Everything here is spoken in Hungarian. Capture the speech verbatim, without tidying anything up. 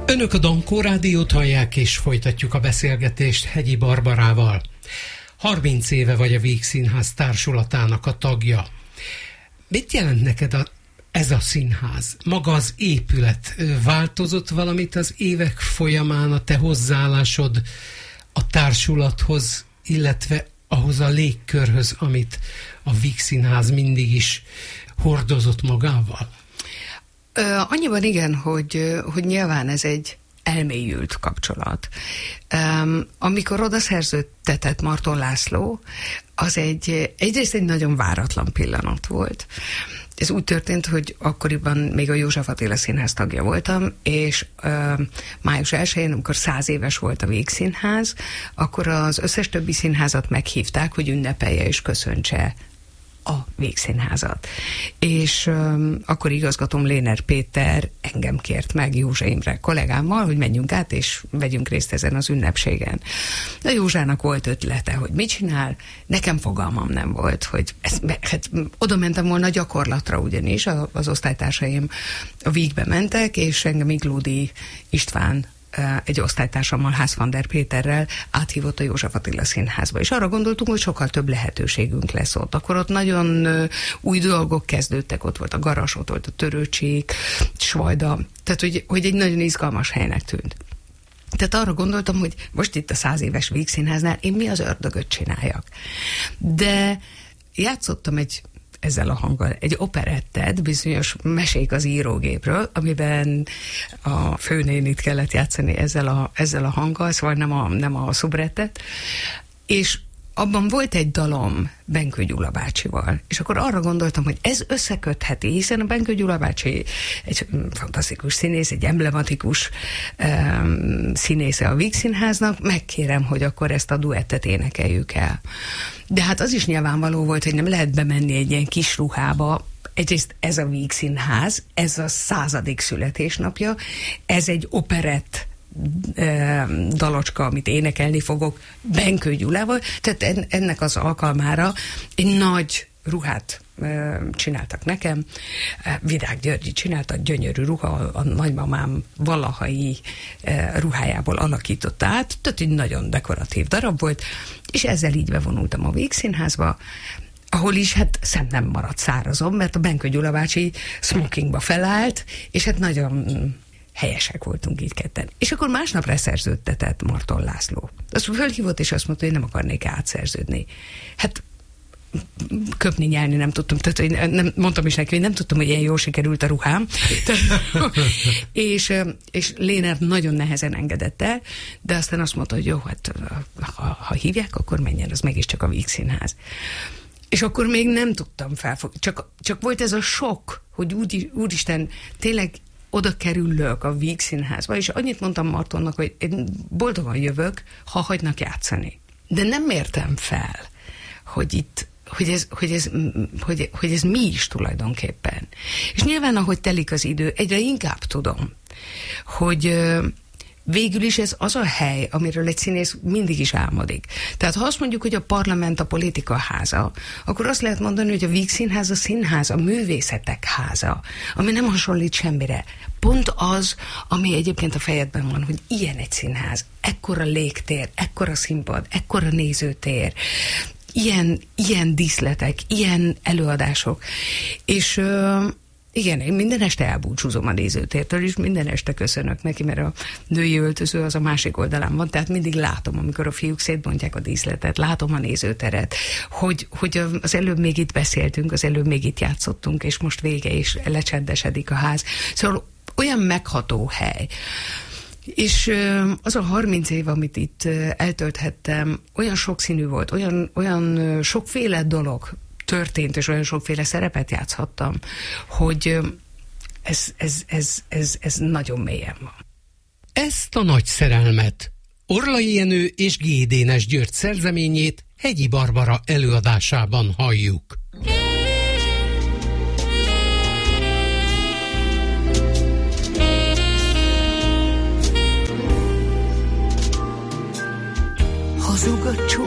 Önök a Dankó Rádiót hallják, és folytatjuk a beszélgetést Hegyi Barbarával. harminc éve vagy a Vígszínház társulatának a tagja. Mit jelent neked a, ez a színház? Maga az épület változott valamit az évek folyamán, a te hozzáállásod a társulathoz, illetve ahhoz a légkörhöz, amit a Vígszínház mindig is hordozott magával? Ö, annyiban igen, hogy, hogy nyilván ez egy elmélyült kapcsolat. Um, amikor oda szerződtetett Marton László, az egy, egyrészt egy nagyon váratlan pillanat volt. Ez úgy történt, hogy akkoriban még a József Attila Színház tagja voltam, és uh, május elsején, amikor száz éves volt a Vígszínház, akkor az összes többi színházat meghívták, hogy ünnepelje és köszöntse a Vígszínházat. És um, akkor igazgatóm Léner Péter engem kért meg Józsa Imre kollégámmal, hogy menjünk át, és vegyünk részt ezen az ünnepségen. De Józsának volt ötlete, hogy mit csinál, nekem fogalmam nem volt, hogy ez, hát, oda mentem volna gyakorlatra, ugyanis az osztálytársaim a Vígbe mentek, és engem Iglódi István egy osztálytársammal, Ház van der Péterrel áthívott a József Attila Színházba. És arra gondoltunk, hogy sokkal több lehetőségünk lesz ott. Akkor ott nagyon új dolgok kezdődtek, ott volt a Garas, ott volt a Törőcsik, Svajda, tehát hogy, hogy egy nagyon izgalmas helynek tűnt. Tehát arra gondoltam, hogy most itt a száz éves Vígszínháznál én mi az ördögöt csináljak. De játszottam egy ezzel a hanggal egy operettet, bizonyos Mesék az írógépről, amiben a főnénit kellett játszani ezzel a, ezzel a hanggal, szóval nem a, nem a szubrettet, és abban volt egy dalom Benkő Gyula bácsival, és akkor arra gondoltam, hogy ez összekötheti, hiszen a Benkő Gyula bácsi egy fantasztikus színész, egy emblematikus um, színésze a Vígszínháznak, megkérem, hogy akkor ezt a duettet énekeljük el. De hát az is nyilvánvaló volt, hogy nem lehet bemenni egy ilyen kis ruhába. Egyrészt ez a Vígszínház, ez a századik születésnapja, ez egy operett dalocska, amit énekelni fogok Benkő Gyulával, tehát ennek az alkalmára egy nagy ruhát csináltak nekem, Virág Györgyi csinálta, gyönyörű ruha, a nagymamám valahai ruhájából alakította át, tehát egy nagyon dekoratív darab volt, és ezzel így bevonultam a Vígszínházba, ahol is hát szem nem maradt szárazom, mert a Benkő Gyula bácsi smokingba felállt, és hát nagyon helyesek voltunk így ketten. És akkor másnap leszerződtetett Marton László. Azt fölhívott, és azt mondta, hogy nem akarnék átszerződni. Hát köpni, nyelni nem tudtam, tehát én nem, mondtam is neki, hogy nem tudtam, hogy ilyen jól sikerült a ruhám. és, és Léner nagyon nehezen engedett el, de aztán azt mondta, hogy jó, hát ha, ha hívják, akkor menjen, az mégiscsak a Vígszínház. És akkor még nem tudtam felfogni. Csak, csak volt ez a sok, hogy úgy, úristen, tényleg oda kerülök a Vígszínházba, és annyit mondtam Martonnak, hogy én boldogan jövök, ha hagynak játszani. De nem mértem fel, hogy itt, hogy ez, hogy ez, hogy, hogy ez mi is tulajdonképpen. És nyilván, ahogy telik az idő, egyre inkább tudom, hogy végül is ez az a hely, amiről egy színész mindig is álmodik. Tehát ha azt mondjuk, hogy a parlament a politika háza, akkor azt lehet mondani, hogy a Vígszínház a színház, a művészetek háza, ami nem hasonlít semmire. Pont az, ami egyébként a fejedben van, hogy ilyen egy színház, ekkora légtér, ekkora színpad, ekkora nézőtér, ilyen, ilyen díszletek, ilyen előadások. És igen, én minden este elbúcsúzom a nézőtértől, és minden este köszönök neki, mert a női öltöző az a másik oldalán van, tehát mindig látom, amikor a fiúk szétbontják a díszletet, látom a nézőteret, hogy, hogy az előbb még itt beszéltünk, az előbb még itt játszottunk, és most vége, és lecsendesedik a ház. Szóval olyan megható hely. És az a harminc év, amit itt eltölthettem, olyan sokszínű volt, olyan, olyan sokféle dolog történt, és olyan sokféle szerepet játszhattam, hogy ez, ez, ez, ez, ez nagyon mélyen van. Ezt a nagy szerelmet, Orlai Jenő és G. Dénes György szerzeményét Hegyi Barbara előadásában halljuk. Hazug a csó